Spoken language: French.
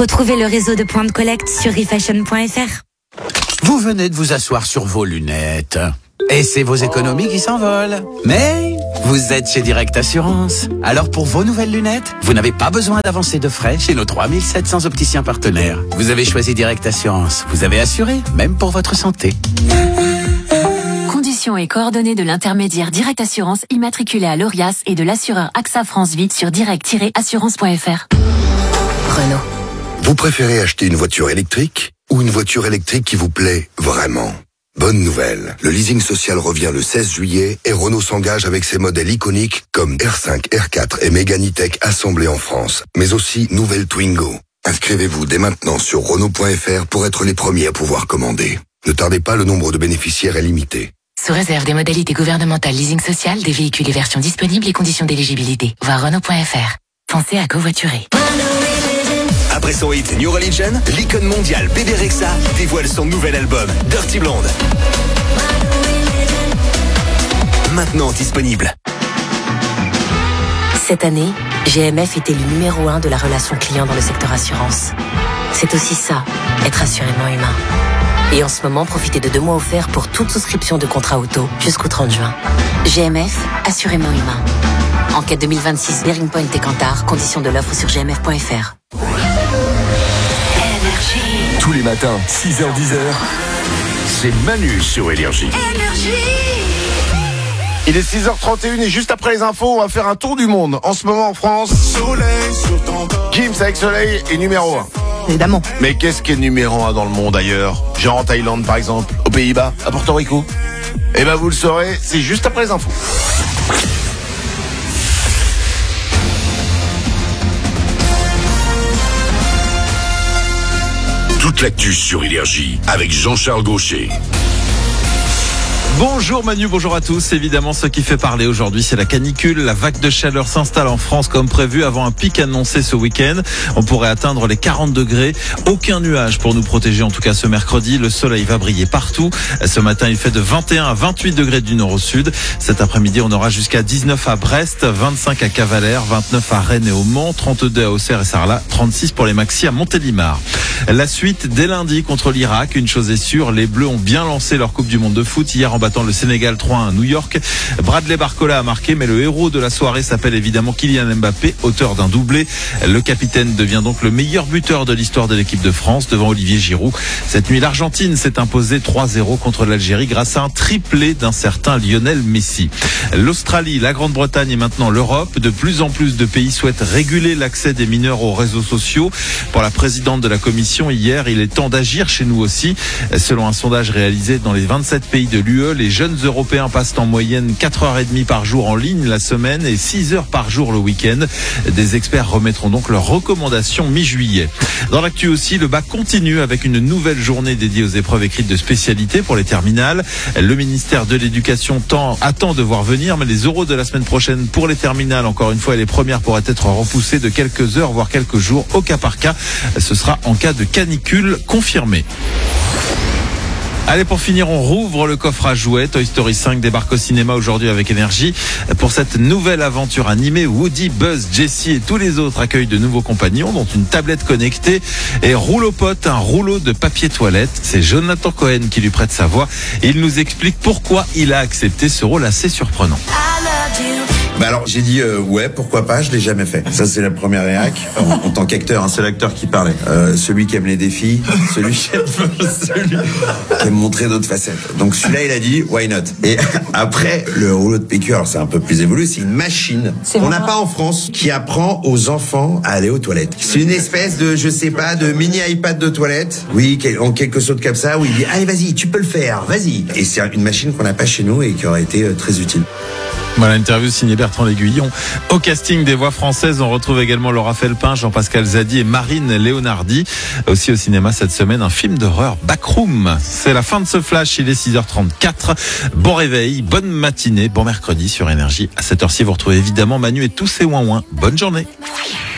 Retrouvez le réseau de points de collecte sur refashion.fr. Vous venez de vous asseoir sur vos lunettes. Et c'est vos économies qui s'envolent. Mais vous êtes chez Direct Assurance. Alors pour vos nouvelles lunettes, vous n'avez pas besoin d'avancer de frais chez nos 3700 opticiens partenaires. Vous avez choisi Direct Assurance. Vous avez assuré, même pour votre santé. Conditions et coordonnées de l'intermédiaire Direct Assurance immatriculé à l'ORIAS et de l'assureur AXA France Vie sur direct-assurance.fr. Renault. Vous préférez acheter une voiture électrique ou une voiture électrique qui vous plaît vraiment ? Bonne nouvelle, le leasing social revient le 16 juillet et Renault s'engage avec ses modèles iconiques comme R5, R4 et Mégane E-Tech assemblés en France, mais aussi nouvelle Twingo. Inscrivez-vous dès maintenant sur Renault.fr pour être les premiers à pouvoir commander. Ne tardez pas, le nombre de bénéficiaires est limité. Sous réserve des modalités gouvernementales leasing social, des véhicules et versions disponibles et conditions d'éligibilité. Voir Renault.fr. Pensez à covoiturer. Après son hit New Religion, l'icône mondiale Bébé Rexha dévoile son nouvel album Dirty Blonde. Maintenant disponible. Cette année, GMF est élu numéro 1 de la relation client dans le secteur assurance. C'est aussi ça, être assurément humain. Et en ce moment, profitez de 2 mois offerts pour toute souscription de contrat auto jusqu'au 30 juin. GMF, assurément humain. Enquête 2026, Bearing Point et Kantar, conditions de l'offre sur gmf.fr. Tous les matins, 6h-10h, c'est Manu sur Énergie. Il est 6h31 et juste après les infos, on va faire un tour du monde. En ce moment en France, Gims avec Soleil est numéro 1. Évidemment. Mais qu'est-ce qui est numéro 1 dans le monde ailleurs ? Genre en Thaïlande par exemple, aux Pays-Bas, à Porto Rico ? Eh ben vous le saurez, c'est juste après les infos. Toute l'actu sur Énergie avec Jean-Charles Gaucher. Bonjour Manu, bonjour à tous. Évidemment, ce qui fait parler aujourd'hui, c'est la canicule. La vague de chaleur s'installe en France comme prévu avant un pic annoncé ce week-end. On pourrait atteindre les 40 degrés. Aucun nuage pour nous protéger, en tout cas ce mercredi. Le soleil va briller partout. Ce matin, il fait de 21 à 28 degrés du nord au sud. Cet après-midi, on aura jusqu'à 19 à Brest, 25 à Cavalère, 29 à Rennes et au Mans, 32 à Auxerre et Sarlat, 36 pour les maxi à Montélimar. La suite dès lundi contre l'Irak. Une chose est sûre, les Bleus ont bien lancé leur Coupe du Monde de foot hier en battant le Sénégal 3-1 à New York. Bradley Barcola a marqué, mais le héros de la soirée s'appelle évidemment Kylian Mbappé, auteur d'un doublé. Le capitaine devient donc le meilleur buteur de l'histoire de l'équipe de France devant Olivier Giroud. Cette nuit, l'Argentine s'est imposée 3-0 contre l'Algérie grâce à un triplé d'un certain Lionel Messi. L'Australie, la Grande-Bretagne et maintenant l'Europe. De plus en plus de pays souhaitent réguler l'accès des mineurs aux réseaux sociaux. Pour la présidente de la Commission hier, il est temps d'agir chez nous aussi. Selon un sondage réalisé dans les 27 pays de l'UE, les jeunes Européens passent en moyenne 4h30 par jour en ligne la semaine et 6 heures par jour le week-end. Des experts remettront donc leurs recommandations mi-juillet. Dans l'actu aussi, le bac continue avec une nouvelle journée dédiée aux épreuves écrites de spécialité pour les terminales. Le ministère de l'Éducation attend de voir venir, mais les oraux de la semaine prochaine pour les terminales, encore une fois, et les premières pourraient être repoussées de quelques heures, voire quelques jours, au cas par cas. Ce sera en cas de canicule confirmée. Allez, pour finir, on rouvre le coffre à jouets. Toy Story 5 débarque au cinéma aujourd'hui avec Énergie. Pour cette nouvelle aventure animée, Woody, Buzz, Jessie et tous les autres accueillent de nouveaux compagnons, dont une tablette connectée et rouleau pote, un rouleau de papier toilette. C'est Jonathan Cohen qui lui prête sa voix et il nous explique pourquoi il a accepté ce rôle assez surprenant. Bah alors j'ai dit ouais, pourquoi pas, je l'ai jamais fait. Ça c'est la première réac en tant qu'acteur, hein, c'est l'acteur qui parlait. Celui qui aime les défis, celui qui aime montrer d'autres facettes. Donc celui-là il a dit why not. Et après le rouleau de PQ, alors c'est un peu plus évolué, c'est une machine qu'on n'a pas en France qui apprend aux enfants à aller aux toilettes. C'est une espèce de, je sais pas, de mini iPad de toilette. Oui, en quelque chose comme ça où il dit allez vas-y, tu peux le faire, vas-y. Et c'est une machine qu'on n'a pas chez nous et qui aurait été très utile. Voilà, interview signée Bertrand L'Aiguillon. Au casting des voix françaises, on retrouve également Laura Felpin, Jean-Pascal Zadi et Marine Léonardi. Aussi au cinéma cette semaine, un film d'horreur, Backroom. C'est la fin de ce flash, il est 6h34. Bon réveil, bonne matinée, bon mercredi sur Énergie. À cette heure-ci, vous retrouvez évidemment Manu et tous ses ouin-ouin. Bonne journée.